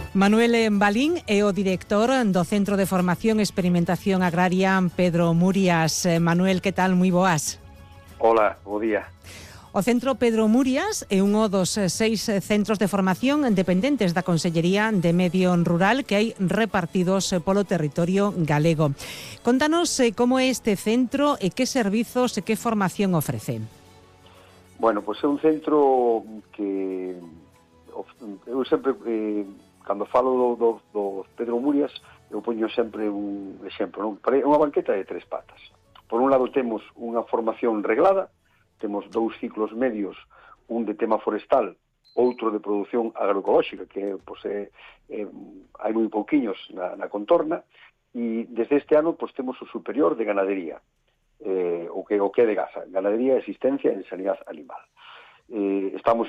Manuel Balín é o director do Centro de Formación e Experimentación Agraria Pedro Murias. Manuel, que tal? Moi boas. Hola, bo día. O Centro Pedro Murias é un dos 6 centros de formación dependentes da Consellería de Medio Rural que hai repartidos polo territorio galego. Contanos como é este centro e que servizos e que formación ofrece. Bueno, pois é un centro que eu sempre, cando falo do Pedro Murias, eu poño sempre un exemplo, non? É unha banqueta de 3 patas. Por un lado temos unha formación reglada, temos 2 ciclos medios, un de tema forestal, outro de produción agroecolóxica, que pois, hai moi pouquiños na contorna, e desde este ano pois, temos o superior de ganadería, o que é de Gaza, ganadería, existencia e sanidade animal. Estamos